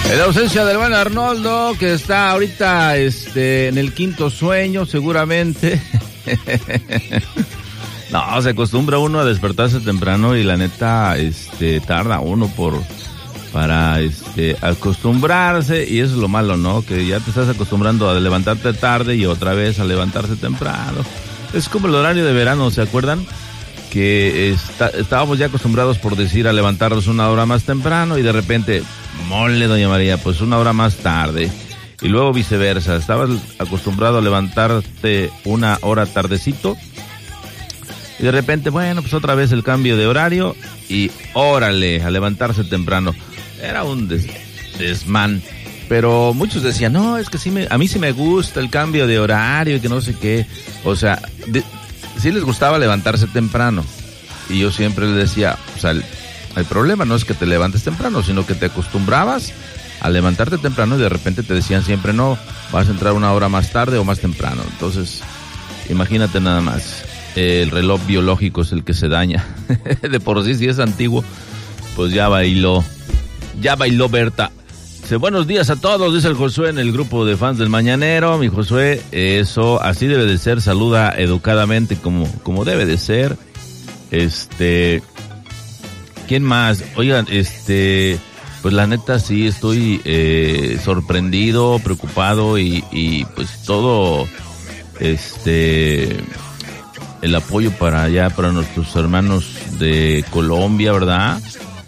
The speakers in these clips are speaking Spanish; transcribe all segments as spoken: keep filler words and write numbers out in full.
En la ausencia del buen Arnoldo, que está ahorita este, en el quinto sueño, seguramente. No, se acostumbra uno a despertarse temprano y la neta, este, tarda uno por, para, este, acostumbrarse, y eso es lo malo, ¿no? Que ya te estás acostumbrando a levantarte tarde y otra vez a levantarse temprano. Es como el horario de verano, ¿se acuerdan? Que está, estábamos ya acostumbrados, por decir, a levantarnos una hora más temprano y de repente, mole, doña María, pues una hora más tarde. Y luego viceversa, estabas acostumbrado a levantarte una hora tardecito y de repente, bueno, pues otra vez el cambio de horario y órale, a levantarse temprano. Era un des, desmán. Pero muchos decían, no, es que sí me, a mí sí me gusta el cambio de horario y que no sé qué. O sea, de, sí les gustaba levantarse temprano. Y yo siempre les decía, o sea, el, el problema no es que te levantes temprano, sino que te acostumbrabas a levantarte temprano y de repente te decían siempre, no, vas a entrar una hora más tarde o más temprano. Entonces, imagínate nada más. El reloj biológico es el que se daña. De por sí, si es antiguo, pues ya bailó. Ya bailó Berta. Dice, buenos días a todos, dice el Josué en el grupo de fans del Mañanero. Mi Josué, eso así debe de ser, saluda educadamente como, como debe de ser. Este, ¿quién más? Oigan, este, pues la neta sí estoy eh, sorprendido, preocupado y, y pues todo, este... el apoyo para allá, para nuestros hermanos de Colombia, ¿verdad?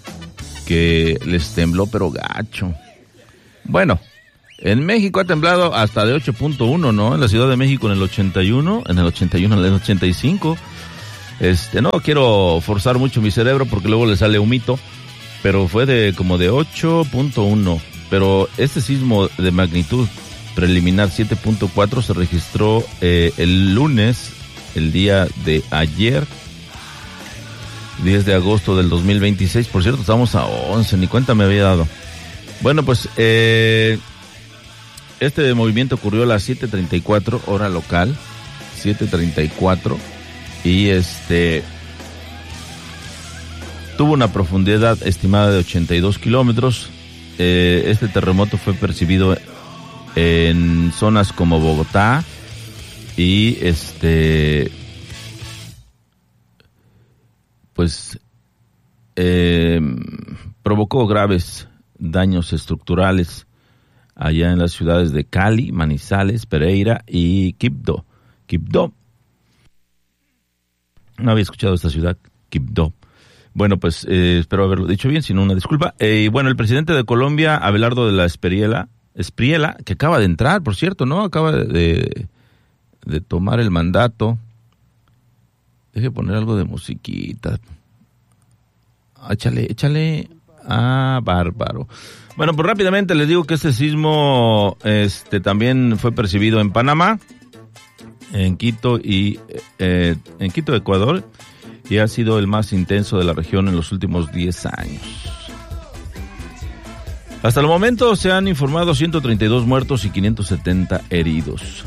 Que les tembló pero gacho. Bueno, en México ha temblado hasta de ocho punto uno, ¿no? En la Ciudad de México en el ochenta y uno, en el ochenta y uno, en el ochenta y cinco. Este, no quiero forzar mucho mi cerebro porque luego le sale humito, pero fue de como de ocho punto uno. Pero este sismo de magnitud preliminar siete punto cuatro se registró eh, el lunes, el día de ayer, diez de agosto del dos mil veintiséis. Por cierto, estamos a once, ni cuenta me había dado. Bueno, pues eh, este movimiento ocurrió a las siete treinta y cuatro, hora local, siete treinta y cuatro, y este tuvo una profundidad estimada de ochenta y dos kilómetros. Eh, este terremoto fue percibido en zonas como Bogotá, y este pues eh, provocó graves daños estructurales allá en las ciudades de Cali, Manizales, Pereira y Quibdó. Quibdó. No había escuchado esta ciudad, Quibdó. Bueno, pues eh, espero haberlo dicho bien, si no, una disculpa. Eh, y bueno, el presidente de Colombia, Abelardo de la Espriella, Espriella, que acaba de entrar, por cierto, ¿no? Acaba de... de tomar el mandato. Deje poner algo de musiquita. Échale, échale. Ah, bárbaro. Bueno, pues rápidamente les digo que este sismo este también fue percibido en Panamá, en Quito y eh, en Quito, Ecuador, y ha sido el más intenso de la región en los últimos diez años. Hasta el momento se han informado ciento treinta y dos muertos y quinientos setenta heridos.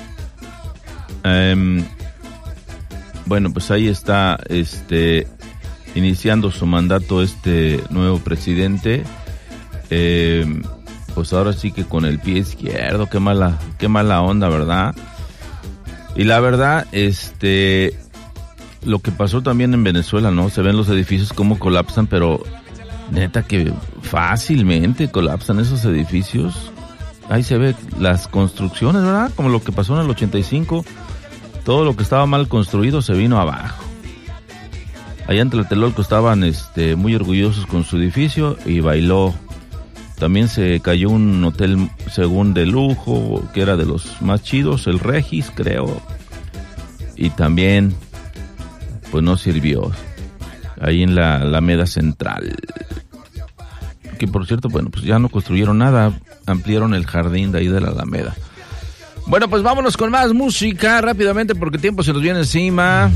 Um, bueno, pues ahí está, este, iniciando su mandato este nuevo presidente. Eh, pues ahora sí que con el pie izquierdo, qué mala, qué mala onda, ¿verdad? Y la verdad, este, lo que pasó también en Venezuela, ¿no? Se ven los edificios cómo colapsan, pero neta que fácilmente colapsan esos edificios. Ahí se ve las construcciones, ¿verdad? Como lo que pasó en el ochenta y cinco. Todo lo que estaba mal construido se vino abajo. Allá en Tlatelolco estaban este, muy orgullosos con su edificio y bailó. También se cayó un hotel según de lujo, que era de los más chidos, el Regis, creo. Y también, pues no sirvió. Ahí en la Alameda Central. Que por cierto, bueno, pues ya no construyeron nada. Ampliaron el jardín de ahí de la Alameda. Bueno, pues vámonos con más música rápidamente porque el tiempo se nos viene encima.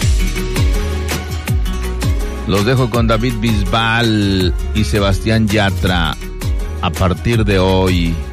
Los dejo con David Bisbal y Sebastián Yatra. A partir de hoy.